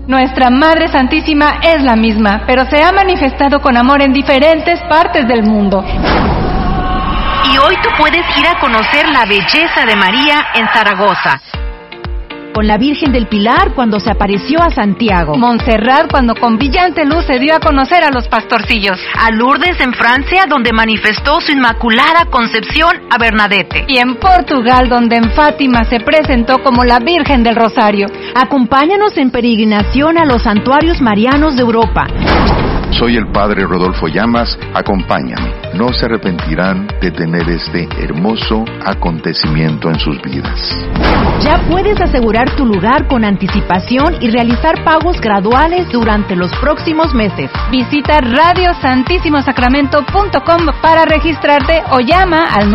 Nuestra Madre Santísima es la misma, pero se ha manifestado con amor en diferentes partes del mundo. Y hoy tú puedes ir a conocer la belleza de María en Zaragoza. Con la Virgen del Pilar cuando se apareció a Santiago. Montserrat cuando con brillante luz se dio a conocer a los pastorcillos. A Lourdes en Francia donde manifestó su inmaculada concepción a Bernadette. Y en Portugal donde en Fátima se presentó como la Virgen del Rosario. Acompáñanos en peregrinación a los santuarios marianos de Europa. Soy el Padre Rodolfo Llamas, acompáñame. No se arrepentirán de tener este hermoso acontecimiento en sus vidas. Ya puedes asegurar tu lugar con anticipación y realizar pagos graduales durante los próximos meses. Visita radiosantissimosacramento.com para registrarte o llama al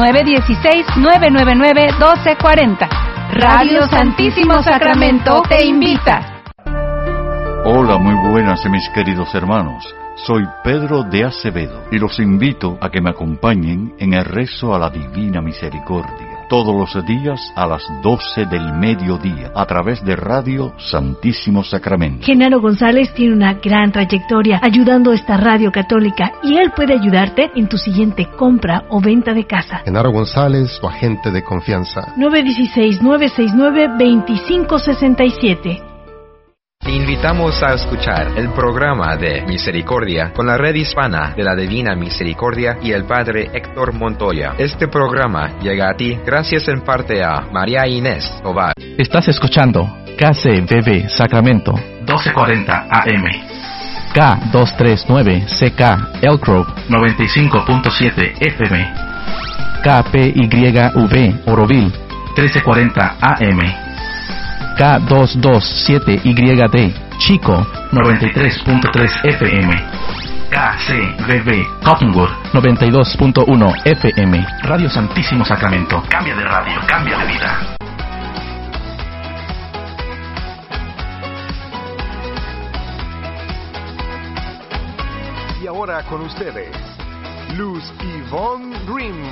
916-999-1240. Radio Santísimo Sacramento te invita. Hola, muy buenas mis queridos hermanos. Soy Pedro de Acevedo y los invito a que me acompañen en el rezo a la Divina Misericordia, todos los días a las 12 del mediodía, a través de Radio Santísimo Sacramento. Genaro González tiene una gran trayectoria ayudando a esta radio católica y él puede ayudarte en tu siguiente compra o venta de casa. Genaro González, tu agente de confianza. 916-969-2567. Te invitamos a escuchar el programa de Misericordia con la red hispana de la Divina Misericordia y el Padre Héctor Montoya. Este programa llega a ti gracias en parte a María Inés Tovar. Estás escuchando KCBB Sacramento 1240 AM, K239CK Elk Grove 95.7 FM, KPYV Oroville 1340 AM, K227YD Chico 93.3 FM, KCBB Cottonwood 92.1 FM. Radio Santísimo Sacramento. Cambia de radio, cambia de vida. Y ahora con ustedes, Luz Yvonne Grimm.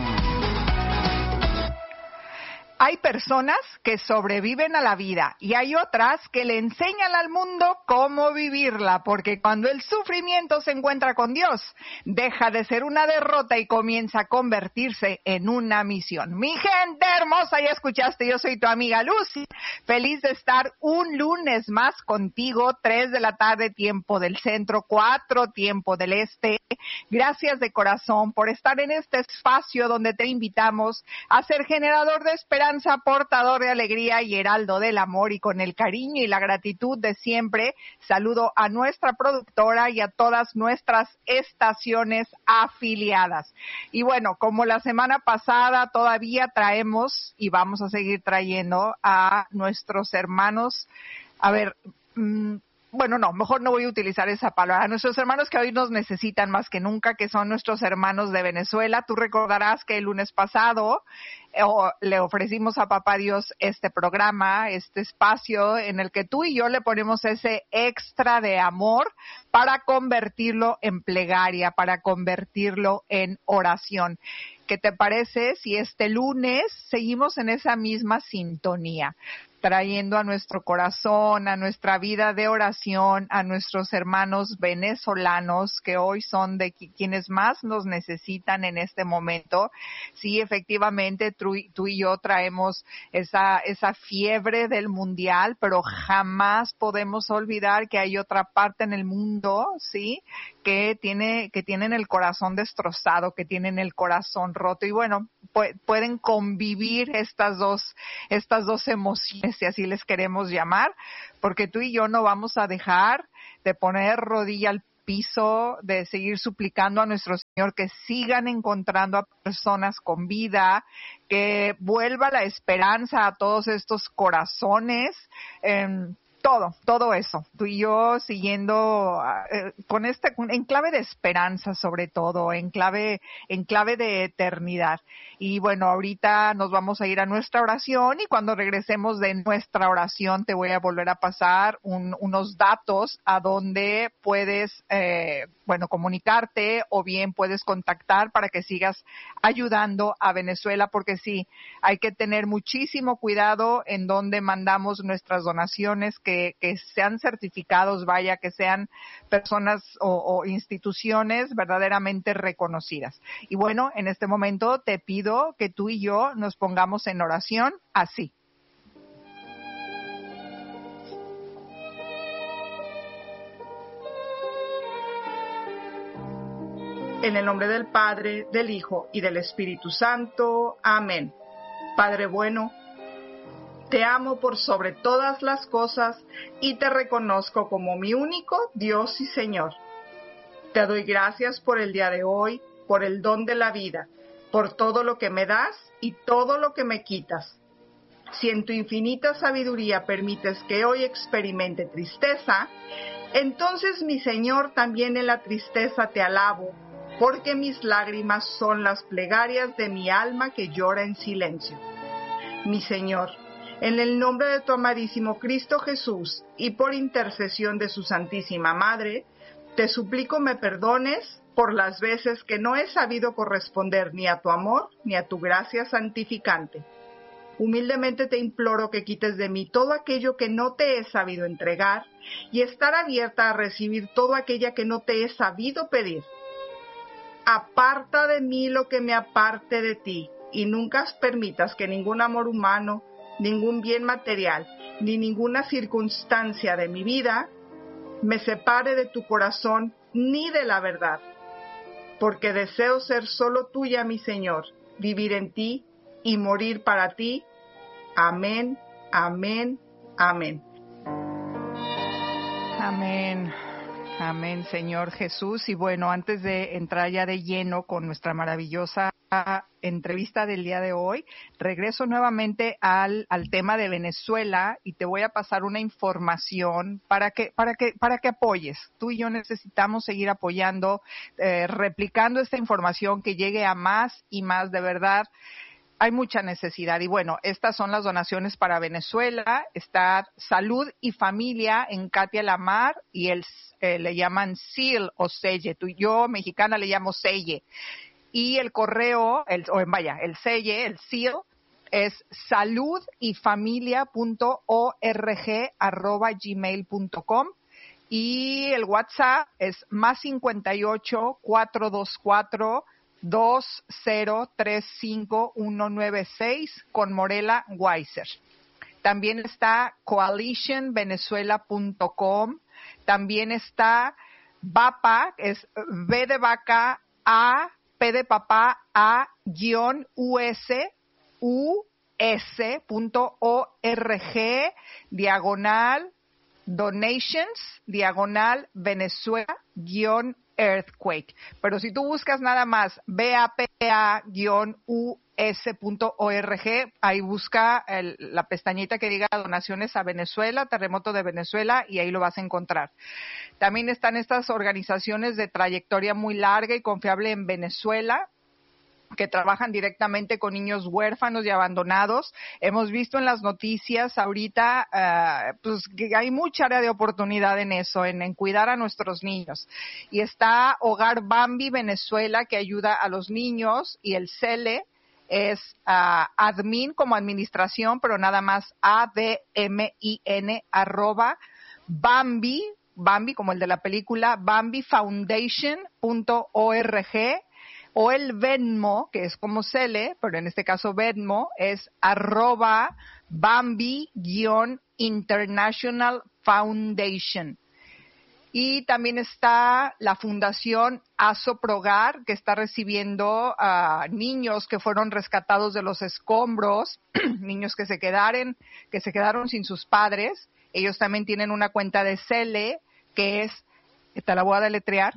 Hay personas que sobreviven a la vida y hay otras que le enseñan al mundo cómo vivirla, porque cuando el sufrimiento se encuentra con Dios, deja de ser una derrota y comienza a convertirse en una misión. Mi gente hermosa, ya escuchaste, yo soy tu amiga Lucy, feliz de estar un lunes más contigo, 3 de la tarde, tiempo del centro, 4, tiempo del este. Gracias de corazón por estar en este espacio donde te invitamos a ser generador de esperanza, portador de alegría y heraldo del amor, y con el cariño y la gratitud de siempre saludo a nuestra productora y a todas nuestras estaciones afiliadas. Y bueno, como la semana pasada todavía traemos y vamos a seguir trayendo a nuestros hermanos, bueno, no, mejor no voy a utilizar esa palabra. Nuestros hermanos que hoy nos necesitan más que nunca, que son nuestros hermanos de Venezuela. Tú recordarás que el lunes pasado le ofrecimos a Papá Dios este programa, este espacio en el que tú y yo le ponemos ese extra de amor para convertirlo en plegaria, para convertirlo en oración. ¿Qué te parece si este lunes seguimos en esa misma sintonía? Trayendo a nuestro corazón, a nuestra vida de oración, a nuestros hermanos venezolanos que hoy son de quienes más nos necesitan en este momento. Sí, efectivamente, tú y yo traemos esa fiebre del mundial, pero jamás podemos olvidar que hay otra parte en el mundo, sí, que tienen el corazón destrozado, que tienen el corazón roto, y bueno, pueden convivir estas dos emociones, si así les queremos llamar, porque tú y yo no vamos a dejar de poner rodilla al piso, de seguir suplicando a nuestro Señor que sigan encontrando a personas con vida, que vuelva la esperanza a todos estos corazones, todo eso, tú y yo siguiendo en clave de esperanza, sobre todo, en clave de eternidad. Y bueno, ahorita nos vamos a ir a nuestra oración, y cuando regresemos de nuestra oración te voy a volver a pasar unos datos a donde puedes comunicarte, o bien puedes contactar para que sigas ayudando a Venezuela, porque sí, hay que tener muchísimo cuidado en donde mandamos nuestras donaciones, que sean certificados, vaya, que sean personas o instituciones verdaderamente reconocidas. Y bueno, en este momento te pido que tú y yo nos pongamos en oración así. En el nombre del Padre, del Hijo y del Espíritu Santo. Amén. Padre bueno, te amo por sobre todas las cosas y te reconozco como mi único Dios y Señor. Te doy gracias por el día de hoy, por el don de la vida, por todo lo que me das y todo lo que me quitas. Si en tu infinita sabiduría permites que hoy experimente tristeza, entonces, mi Señor, también en la tristeza te alabo, porque mis lágrimas son las plegarias de mi alma que llora en silencio. Mi Señor, en el nombre de tu amadísimo Cristo Jesús y por intercesión de su Santísima Madre, te suplico me perdones por las veces que no he sabido corresponder ni a tu amor ni a tu gracia santificante. Humildemente te imploro que quites de mí todo aquello que no te he sabido entregar y estar abierta a recibir todo aquello que no te he sabido pedir. Aparta de mí lo que me aparte de ti, y nunca permitas que ningún amor humano, ningún bien material, ni ninguna circunstancia de mi vida me separe de tu corazón ni de la verdad, porque deseo ser solo tuya, mi Señor, vivir en ti y morir para ti. Amén, amén, amén. Amén. Amén, Señor Jesús. Y bueno, antes de entrar ya de lleno con nuestra maravillosa entrevista del día de hoy, regreso nuevamente al tema de Venezuela y te voy a pasar una información para que apoyes. Tú y yo necesitamos seguir apoyando, replicando esta información que llegue a más y más, de verdad. Hay mucha necesidad y bueno, estas son las donaciones para Venezuela. Está Salud y Familia en Katia Lamar y le llaman SEAL o Selle. Tú y yo, mexicana, le llamo Selle. Y el correo, el Selle, el SEAL, es saludyfamilia.org@gmail.com y el WhatsApp es +58 424 2035196 con Morela Weiser. También está coalitionvenezuela.com. También está VAPA, es V de vaca A, P de papá A, US.org, /donations, /Venezuela, Earthquake. Pero si tú buscas nada más BAPA-US.org, ahí busca la pestañita que diga donaciones a Venezuela, terremoto de Venezuela, y ahí lo vas a encontrar. También están estas organizaciones de trayectoria muy larga y confiable en Venezuela, que trabajan directamente con niños huérfanos y abandonados. Hemos visto en las noticias ahorita pues que hay mucha área de oportunidad en eso, en cuidar a nuestros niños. Y está Hogar Bambi Venezuela, que ayuda a los niños, y el CELE es admin como administración, pero nada más ADMIN @Bambi como el de la película, BambiFoundation.org. O el Venmo, que es como Cele, pero en este caso Venmo, es @Bambi-International Foundation. Y también está la Fundación Asoprogar, que está recibiendo a niños que fueron rescatados de los escombros, niños que se quedaron sin sus padres. Ellos también tienen una cuenta de Cele, que es, te la voy a deletrear,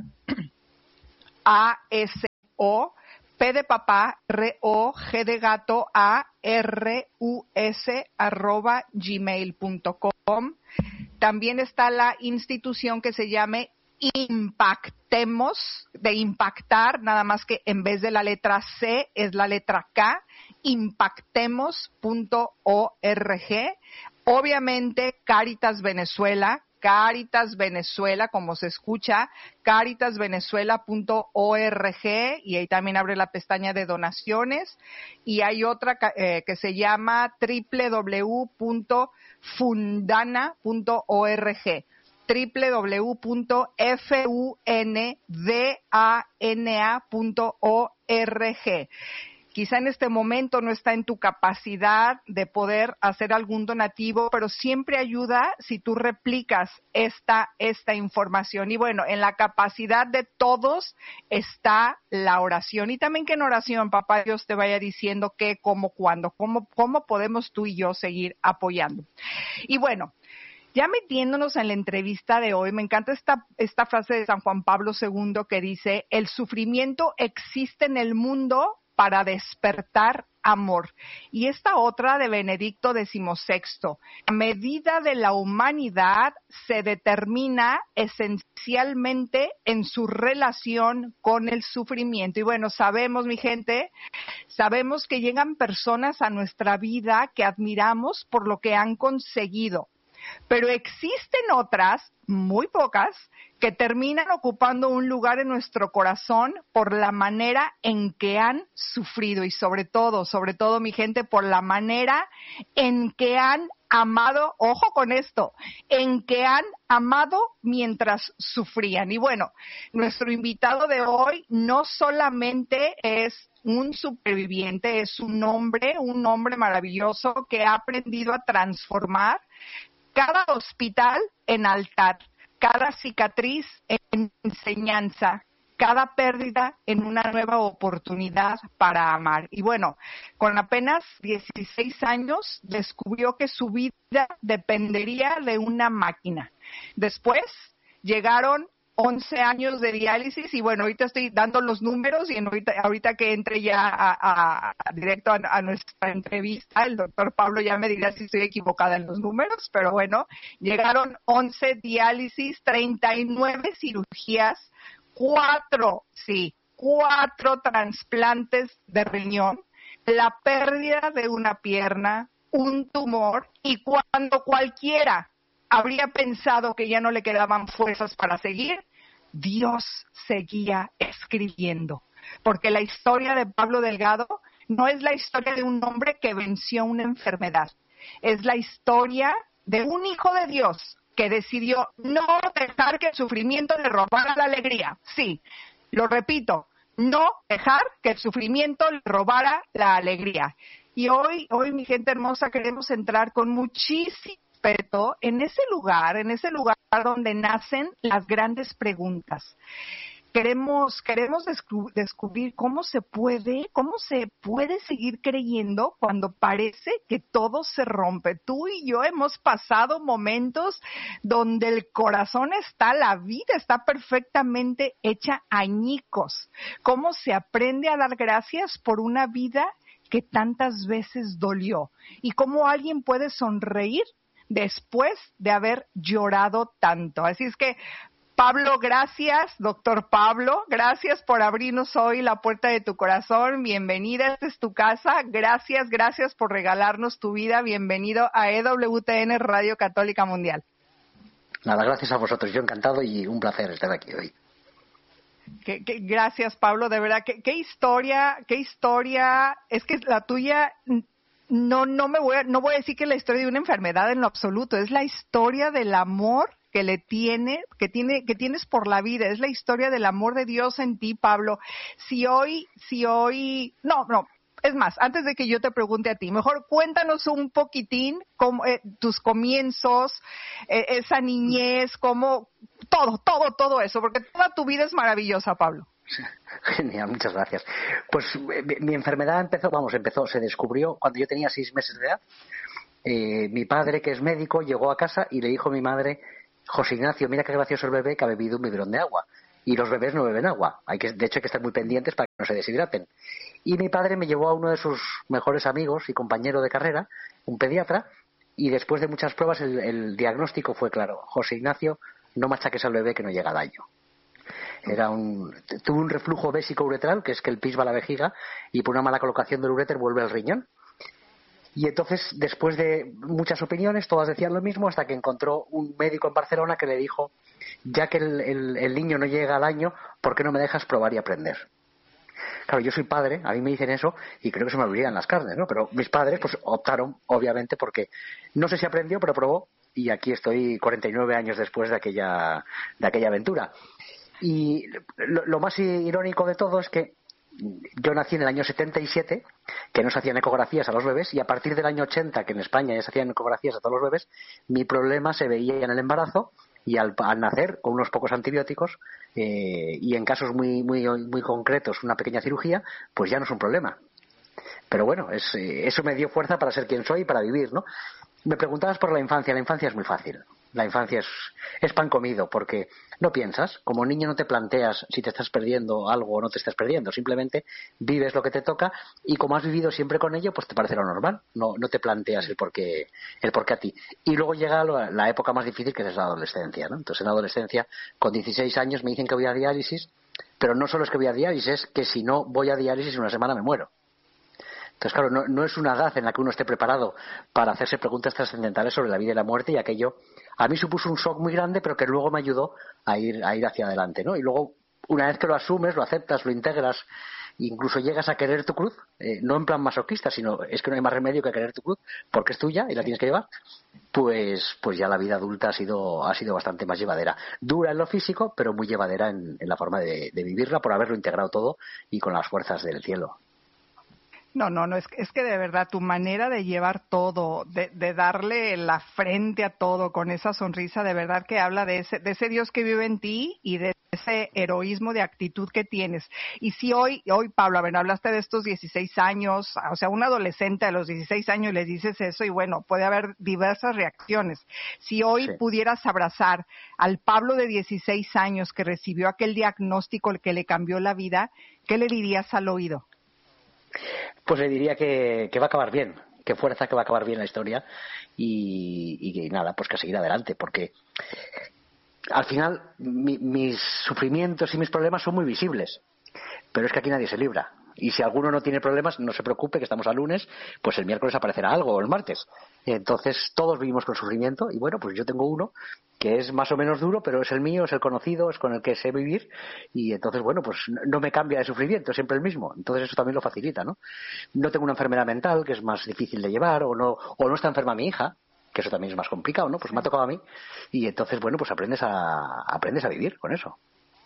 ASO, P de papá, RO, G de gato, ARUS, @gmail.com. También está la institución que se llame Impactemos, de impactar, nada más que en vez de la letra C es la letra K, impactemos.org. Obviamente Cáritas Venezuela, como se escucha, caritasvenezuela.org, y ahí también abre la pestaña de donaciones, y hay otra que se llama www.caritasvenezuela.org. fundana.org, www.fundana.org. Quizá en este momento no está en tu capacidad de poder hacer algún donativo, pero siempre ayuda si tú replicas esta información. Y bueno, en la capacidad de todos está la oración. Y también que en oración, Papá Dios te vaya diciendo qué, cómo, cuándo, cómo podemos tú y yo seguir apoyando. Y bueno, ya metiéndonos en la entrevista de hoy, me encanta esta frase de San Juan Pablo II que dice: el sufrimiento existe en el mundo para despertar amor. Y esta otra de Benedicto XVI: la medida de la humanidad se determina esencialmente en su relación con el sufrimiento. Y bueno, sabemos, mi gente, sabemos que llegan personas a nuestra vida que admiramos por lo que han conseguido. Pero existen otras, muy pocas, que terminan ocupando un lugar en nuestro corazón por la manera en que han sufrido y sobre todo, mi gente, por la manera en que han amado, ojo con esto, en que han amado mientras sufrían. Y bueno, nuestro invitado de hoy no solamente es un superviviente, es un hombre maravilloso que ha aprendido a transformar cada hospital en altar, cada cicatriz en enseñanza, cada pérdida en una nueva oportunidad para amar. Y bueno, con apenas 16 años descubrió que su vida dependería de una máquina. Después llegaron 11 años de diálisis y bueno, ahorita estoy dando los números y ahorita que entre ya directo a nuestra entrevista, el doctor Pablo ya me dirá si estoy equivocada en los números, pero bueno, llegaron 11 diálisis, 39 cirugías, 4 trasplantes de riñón, la pérdida de una pierna, un tumor, y cuando cualquiera habría pensado que ya no le quedaban fuerzas para seguir, Dios seguía escribiendo. Porque la historia de Pablo Delgado no es la historia de un hombre que venció una enfermedad. Es la historia de un hijo de Dios que decidió no dejar que el sufrimiento le robara la alegría. Sí, lo repito, no dejar que el sufrimiento le robara la alegría. Y hoy, mi gente hermosa, queremos entrar con muchísimo respeto en ese lugar donde nacen las grandes preguntas. Queremos descubrir cómo se puede seguir creyendo cuando parece que todo se rompe. Tú y yo hemos pasado momentos donde el corazón la vida está perfectamente hecha añicos. Cómo se aprende a dar gracias por una vida que tantas veces dolió. Y cómo alguien puede sonreír después de haber llorado tanto. Así es que, Pablo, gracias, doctor Pablo, gracias por abrirnos hoy la puerta de tu corazón. Bienvenida, esta es tu casa. Gracias por regalarnos tu vida. Bienvenido a EWTN Radio Católica Mundial. Nada, gracias a vosotros. Yo encantado y un placer estar aquí hoy. Gracias, Pablo, de verdad. Qué historia. Es que la tuya... No voy a decir que es la historia de una enfermedad en lo absoluto, es la historia del amor que tienes por la vida, es la historia del amor de Dios en ti, Pablo. Es más, antes de que yo te pregunte a ti, mejor cuéntanos un poquitín cómo, tus comienzos, esa niñez, cómo, todo eso, porque toda tu vida es maravillosa, Pablo. Genial, muchas gracias. Pues mi enfermedad se descubrió cuando yo tenía 6 meses de edad. Mi padre, que es médico, llegó a casa y le dijo a mi madre: José Ignacio, mira qué gracioso el bebé que ha bebido un biberón de agua. Y los bebés no beben agua. De hecho, hay que estar muy pendientes para que no se deshidraten. Y mi padre me llevó a uno de sus mejores amigos y compañero de carrera, un pediatra, y después de muchas pruebas el diagnóstico fue claro: José Ignacio, no machaques al bebé que no llega al año. Tuve un reflujo vésico-uretral, que es que el pis va a la vejiga y por una mala colocación del uréter vuelve al riñón. Y entonces, después de muchas opiniones, todas decían lo mismo, hasta que encontró un médico en Barcelona que le dijo: ya que el niño no llega al año, ¿por qué no me dejas probar y aprender? Claro, yo soy padre, a mí me dicen eso y creo que se me olvidan las carnes, ¿no? Pero mis padres pues optaron, obviamente, porque no sé si aprendió, pero probó, y aquí estoy 49 años después de aquella aventura. Y lo más irónico de todo es que yo nací en el año 77, que no se hacían ecografías a los bebés, y a partir del año 80, que en España ya se hacían ecografías a todos los bebés, mi problema se veía en el embarazo, y al nacer con unos pocos antibióticos y en casos muy concretos una pequeña cirugía, pues ya no es un problema. Pero bueno, eso me dio fuerza para ser quien soy y para vivir, ¿no? Me preguntabas por la infancia. La infancia es muy fácil. La infancia es pan comido, porque no piensas. Como niño no te planteas si te estás perdiendo algo o no te estás perdiendo. Simplemente vives lo que te toca y como has vivido siempre con ello, pues te parece lo normal. No te planteas el por qué a ti. Y luego llega la época más difícil, que es la adolescencia, ¿no? Entonces en la adolescencia, con 16 años, me dicen que voy a diálisis, pero no solo es que voy a diálisis, es que si no voy a diálisis en una semana me muero. Entonces, claro, no es una edad en la que uno esté preparado para hacerse preguntas trascendentales sobre la vida y la muerte, y aquello a mí supuso un shock muy grande, pero que luego me ayudó a ir hacia adelante, ¿no? Y luego, una vez que lo asumes, lo aceptas, lo integras, incluso llegas a querer tu cruz, no en plan masoquista, sino es que no hay más remedio que querer tu cruz, porque es tuya y la tienes que llevar, pues ya la vida adulta ha sido bastante más llevadera. Dura en lo físico, pero muy llevadera en la forma de vivirla, por haberlo integrado todo y con las fuerzas del cielo. No, es que de verdad tu manera de llevar todo, de darle la frente a todo con esa sonrisa, de verdad que habla de ese Dios que vive en ti y de ese heroísmo de actitud que tienes. Y si hoy Pablo, a ver, hablaste de estos 16 años, o sea, un adolescente a los 16 años le dices eso y bueno, puede haber diversas reacciones. Si hoy pudieras abrazar al Pablo de 16 años que recibió aquel diagnóstico que le cambió la vida, ¿qué le dirías al oído? Pues le diría que va a acabar bien, que fuerza, que va a acabar bien la historia y nada, pues que seguir adelante, porque al final mis sufrimientos y mis problemas son muy visibles, pero es que aquí nadie se libra. Y si alguno no tiene problemas, no se preocupe, que estamos a lunes, pues el miércoles aparecerá algo, o el martes. Entonces todos vivimos con sufrimiento y bueno, pues yo tengo uno que es más o menos duro, pero es el mío, es el conocido, es con el que sé vivir y entonces bueno, pues no me cambia de sufrimiento, es siempre el mismo. Entonces eso también lo facilita, ¿no? No tengo una enfermedad mental, que es más difícil de llevar, o no está enferma mi hija, que eso también es más complicado, ¿no? Pues me ha tocado a mí y entonces bueno, pues aprendes a vivir con eso.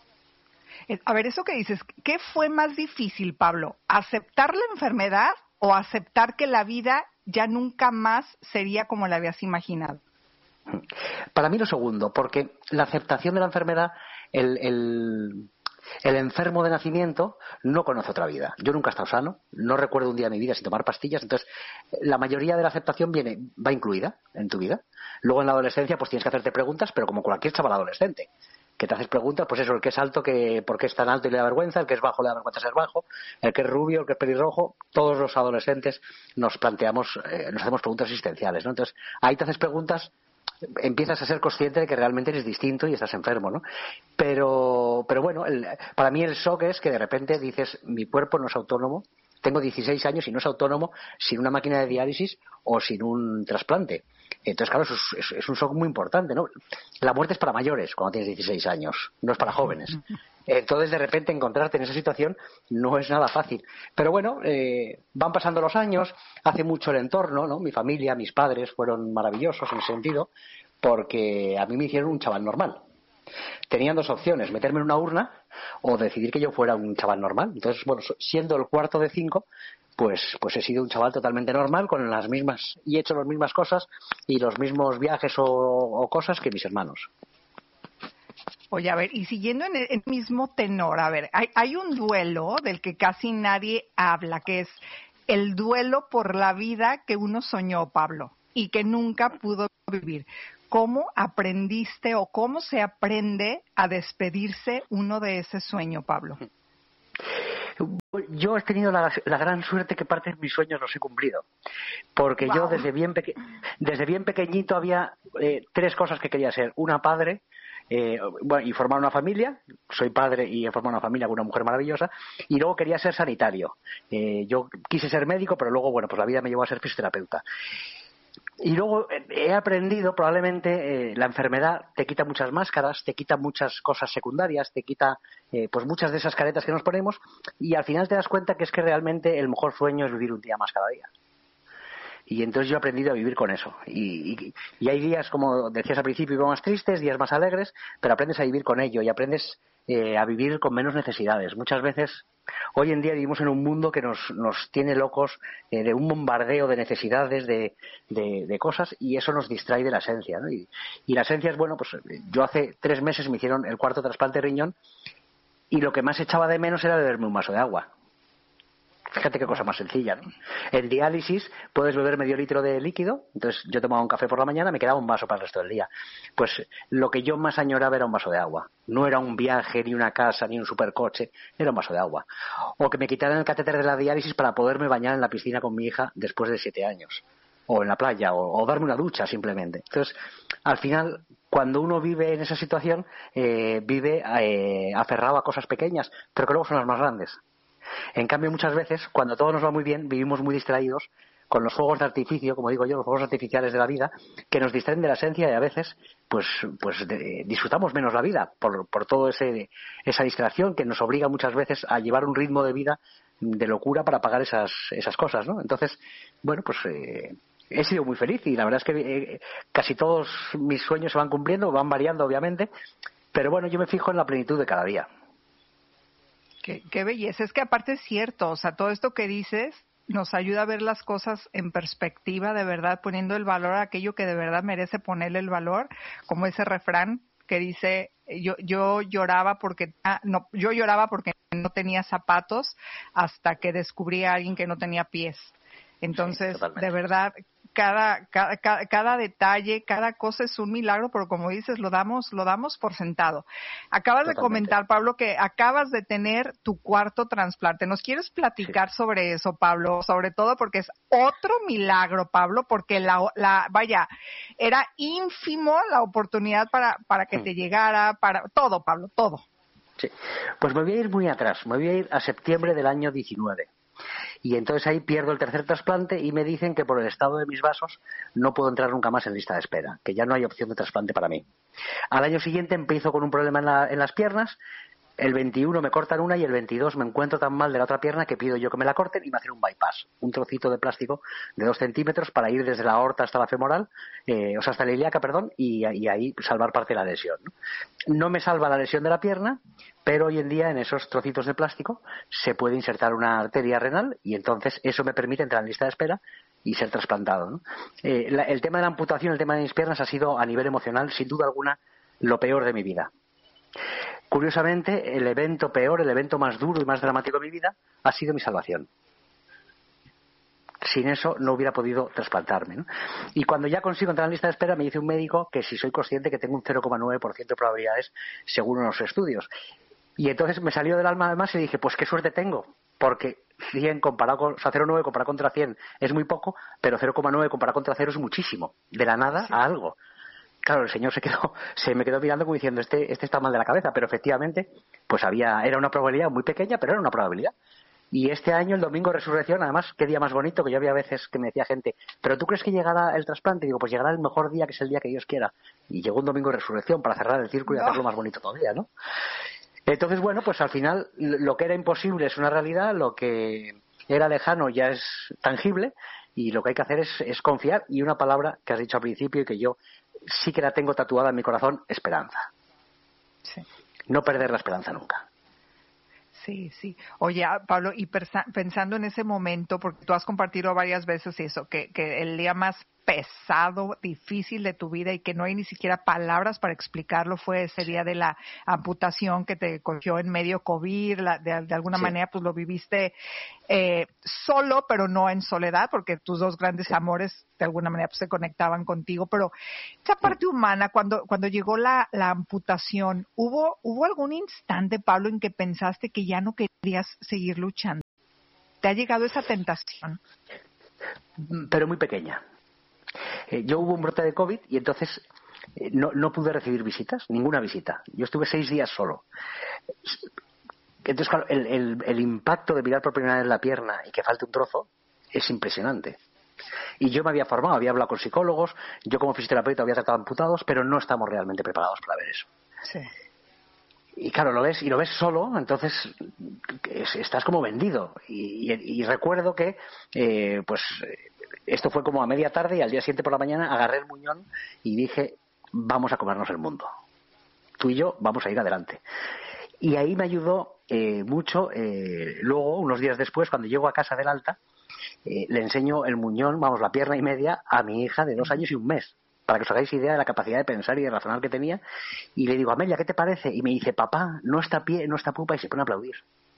A ver, eso que dices, ¿qué fue más difícil, Pablo? ¿Aceptar la enfermedad o aceptar que la vida ya nunca más sería como la habías imaginado? Para mí lo segundo, porque la aceptación de la enfermedad, el enfermo de nacimiento no conoce otra vida. Yo nunca he estado sano, no recuerdo un día de mi vida sin tomar pastillas, entonces la mayoría de la aceptación va incluida en tu vida. Luego en la adolescencia pues tienes que hacerte preguntas, pero como cualquier chaval adolescente, que te haces preguntas, pues eso, el que es alto, por qué es tan alto y le da vergüenza, el que es bajo le da vergüenza ser bajo, el que es rubio, el que es pelirrojo, todos los adolescentes nos hacemos preguntas existenciales, ¿no? Entonces ahí te haces preguntas, empiezas a ser consciente de que realmente eres distinto y estás enfermo, ¿no? Pero bueno, para mí el shock es que de repente dices, mi cuerpo no es autónomo, tengo 16 años y no es autónomo sin una máquina de diálisis o sin un trasplante. Entonces, claro, eso es un shock muy importante, ¿no? La muerte es para mayores cuando tienes 16 años, no es para jóvenes. Entonces, de repente, encontrarte en esa situación no es nada fácil. Pero bueno, van pasando los años, hace mucho el entorno, ¿no? Mi familia, mis padres fueron maravillosos en ese sentido, porque a mí me hicieron un chaval normal. Tenían dos opciones, meterme en una urna o decidir que yo fuera un chaval normal. Entonces, bueno, siendo el cuarto de 5, pues he sido un chaval totalmente normal, con las mismas, y he hecho las mismas cosas y los mismos viajes o cosas que mis hermanos. Oye, a ver, y siguiendo en el mismo tenor, a ver, hay un duelo del que casi nadie habla, que es el duelo por la vida que uno soñó, Pablo, y que nunca pudo vivir. ¿Cómo aprendiste o cómo se aprende a despedirse uno de ese sueño, Pablo? Yo he tenido la gran suerte que parte de mis sueños los he cumplido, porque yo desde bien pequeñito había 3 cosas que quería ser: una, padre, y formar una familia. Soy padre y he formado una familia con una mujer maravillosa, y luego quería ser sanitario. Yo quise ser médico, pero luego, bueno, pues la vida me llevó a ser fisioterapeuta. Y luego he aprendido, probablemente, la enfermedad te quita muchas máscaras, te quita muchas cosas secundarias, te quita pues muchas de esas caretas que nos ponemos, y al final te das cuenta que es que realmente el mejor sueño es vivir un día más cada día. Y entonces yo he aprendido a vivir con eso. Y hay días, como decías al principio, más tristes, días más alegres, pero aprendes a vivir con ello y aprendes a vivir con menos necesidades. Muchas veces, hoy en día vivimos en un mundo que nos tiene locos de un bombardeo de necesidades, de cosas, y eso nos distrae de la esencia, ¿no? Y la esencia es, bueno, pues yo hace 3 meses me hicieron el 4º trasplante de riñón y lo que más echaba de menos era beberme un vaso de agua. Fíjate qué cosa más sencilla, ¿no? En diálisis puedes beber medio litro de líquido, entonces yo tomaba un café por la mañana, me quedaba un vaso para el resto del día. Pues lo que yo más añoraba era un vaso de agua. No era un viaje, ni una casa, ni un supercoche, era un vaso de agua. O que me quitaran el catéter de la diálisis para poderme bañar en la piscina con mi hija después de 7 años. O en la playa, o darme una ducha simplemente. Entonces, al final, cuando uno vive en esa situación, vive aferrado a cosas pequeñas, pero que luego son las más grandes. En cambio, muchas veces, cuando todo nos va muy bien, vivimos muy distraídos con los fuegos de artificio, como digo yo, los fuegos artificiales de la vida, que nos distraen de la esencia y a veces pues disfrutamos menos la vida por todo esa distracción que nos obliga muchas veces a llevar un ritmo de vida de locura para pagar esas cosas, ¿no? Entonces, bueno, pues he sido muy feliz y la verdad es que casi todos mis sueños se van cumpliendo, van variando obviamente, pero bueno, yo me fijo en la plenitud de cada día. Qué belleza. Es que aparte es cierto, o sea, todo esto que dices nos ayuda a ver las cosas en perspectiva, de verdad, poniendo el valor a aquello que de verdad merece ponerle el valor, como ese refrán que dice, yo lloraba porque no tenía zapatos hasta que descubrí a alguien que no tenía pies. Entonces, sí, de verdad, cada detalle, cada cosa es un milagro, pero como dices, lo damos por sentado. Acabas de comentar, Pablo, que acabas de tener tu 4º trasplante. ¿Nos quieres platicar sobre eso, Pablo? Sobre todo porque es otro milagro, Pablo, porque vaya, era ínfimo la oportunidad para que te llegara, para todo, Pablo, todo. Sí, pues me voy a ir muy atrás, me voy a ir a septiembre del año 19. Y entonces ahí pierdo el 3er trasplante y me dicen que por el estado de mis vasos no puedo entrar nunca más en lista de espera, que ya no hay opción de trasplante para mí. Al año siguiente empiezo con un problema en las piernas, el 21 me cortan una y el 22 me encuentro tan mal de la otra pierna que pido yo que me la corten y me hacen un bypass, un trocito de plástico de 2 centímetros para ir desde la aorta hasta la femoral, hasta la ilíaca, y ahí salvar parte de la lesión, ¿no? No me salva la lesión de la pierna, pero hoy en día en esos trocitos de plástico se puede insertar una arteria renal y entonces eso me permite entrar en lista de espera y ser trasplantado, ¿no? El tema de la amputación, el tema de mis piernas ha sido a nivel emocional, sin duda alguna, lo peor de mi vida. Curiosamente, el evento peor, el evento más duro y más dramático de mi vida ha sido mi salvación. Sin eso no hubiera podido trasplantarme, ¿no? Y cuando ya consigo entrar en lista de espera me dice un médico que si soy consciente que tengo un 0,9% de probabilidades según unos estudios. Y entonces me salió del alma además y dije, pues qué suerte tengo, porque 100 comparado con, o sea, 0,9 comparado contra 100 es muy poco, pero 0,9 comparado contra 0 es muchísimo, de la nada a algo. Claro, el señor se me quedó mirando como diciendo, este está mal de la cabeza, pero efectivamente, pues era una probabilidad muy pequeña, pero era una probabilidad. Y este año, el domingo de resurrección, además, qué día más bonito, que yo había veces que me decía gente, ¿pero tú crees que llegará el trasplante? Y digo, pues llegará el mejor día, que es el día que Dios quiera. Y llegó un domingo de resurrección para cerrar el círculo y hacerlo más bonito todavía, ¿no? Entonces, bueno, pues al final, lo que era imposible es una realidad, lo que era lejano ya es tangible, y lo que hay que hacer es confiar, y una palabra que has dicho al principio y que yo sí que la tengo tatuada en mi corazón, esperanza. Sí. No perder la esperanza nunca. Sí, sí. Oye, Pablo, y pensando en ese momento, porque tú has compartido varias veces eso, que el día más pesado, difícil de tu vida y que no hay ni siquiera palabras para explicarlo fue ese día de la amputación que te cogió en medio COVID, de alguna manera pues lo viviste solo, pero no en soledad, porque tus dos grandes amores de alguna manera pues se conectaban contigo, pero esa parte humana, cuando llegó la amputación, ¿hubo algún instante, Pablo, en que pensaste que ya no querías seguir luchando? ¿Te ha llegado esa tentación? Pero muy pequeña. Yo hubo un brote de COVID y entonces no pude recibir visitas, ninguna visita. Yo estuve 6 días solo. Entonces, claro, el impacto de mirar por primera vez la pierna y que falte un trozo es impresionante. Y yo me había formado, había hablado con psicólogos, yo como fisioterapeuta había tratado amputados, pero no estamos realmente preparados para ver eso. Sí. Y claro, lo ves solo, entonces estás como vendido. Y recuerdo que, esto fue como a media tarde y al día siguiente por la mañana agarré el muñón y dije, vamos a comernos el mundo. Tú y yo vamos a ir adelante. Y ahí me ayudó mucho. Luego, unos días después, cuando llego a casa del alta, le enseño el muñón, la pierna y media, a mi hija de 2 años y 1 mes. Para que os hagáis idea de la capacidad de pensar y de razonar que tenía. Y le digo, Amelia, ¿qué te parece? Y me dice, papá, no está pie, no está pupa, y se pone a aplaudir.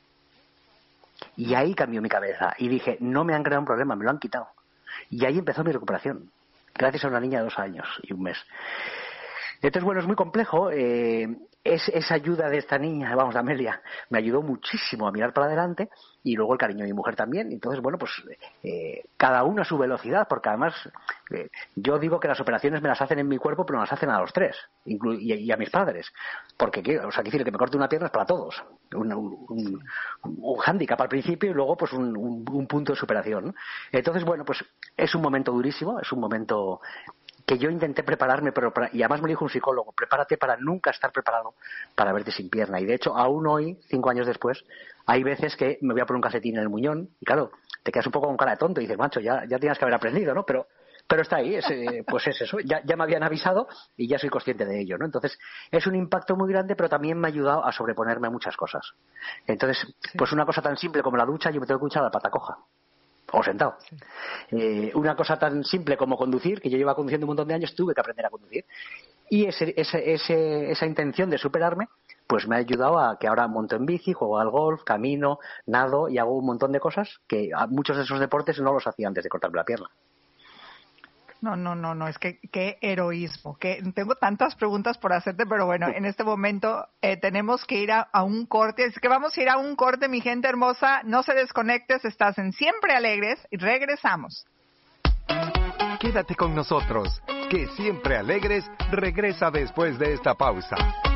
Y ahí cambió mi cabeza. Y dije, no me han creado un problema, me lo han quitado. Y ahí empezó mi recuperación. Gracias a una niña de 2 años y 1 mes. Entonces, bueno, es muy complejo. Esa ayuda de esta niña, de Amelia, me ayudó muchísimo a mirar para adelante, y luego el cariño de mi mujer también. Entonces, bueno, pues cada uno a su velocidad, porque además yo digo que las operaciones me las hacen en mi cuerpo, pero me las hacen a los 3, y a mis padres. Porque, quiero decir, que me corte una pierna es para todos. Un hándicap al principio y luego pues un punto de superación, ¿no? Entonces, bueno, pues es un momento durísimo, es un momento que yo intenté prepararme, y además me lo dijo un psicólogo, prepárate para nunca estar preparado para verte sin pierna. Y de hecho, aún hoy, 5 años después, hay veces que me voy a poner un calcetín en el muñón y claro, te quedas un poco con cara de tonto y dices, macho, ya tienes que haber aprendido, ¿no? Pero está ahí, pues es eso, ya me habían avisado y ya soy consciente de ello, ¿no? Entonces, es un impacto muy grande, pero también me ha ayudado a sobreponerme a muchas cosas. Entonces, pues una cosa tan simple como la ducha, yo me tengo que duchar a la pata coja. O sentado. Una cosa tan simple como conducir, que yo llevo conduciendo un montón de años, tuve que aprender a conducir. Y esa intención de superarme, pues me ha ayudado a que ahora monto en bici, juego al golf, camino, nado y hago un montón de cosas que a muchos de esos deportes no los hacía antes de cortarme la pierna. No, es que qué heroísmo. Tengo tantas preguntas por hacerte, pero bueno, en este momento tenemos que ir a un corte. Es que vamos a ir a un corte, mi gente hermosa. No se desconectes, estás en Siempre Alegres y regresamos. Quédate con nosotros, que Siempre Alegres regresa después de esta pausa.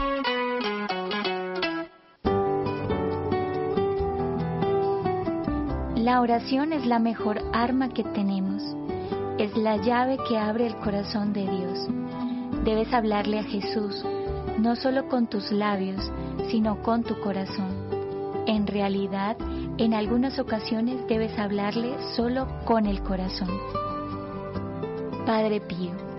La oración es la mejor arma que tenemos. Es la llave que abre el corazón de Dios. Debes hablarle a Jesús, no solo con tus labios, sino con tu corazón. En realidad, en algunas ocasiones debes hablarle solo con el corazón. Padre Pío,